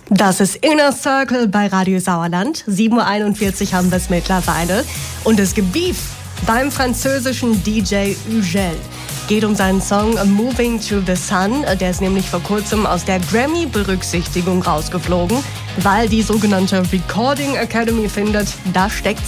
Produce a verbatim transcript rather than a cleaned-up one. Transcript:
Das ist Inner Circle bei Radio Sauerland. sieben Uhr einundvierzig haben wir es mittlerweile. Und es gibt Beef beim französischen D J Ugel. Geht um seinen Song Moving to the Sun. Der ist nämlich vor kurzem aus der Grammy-Berücksichtigung rausgeflogen, weil die sogenannte Recording Academy findet, da steckt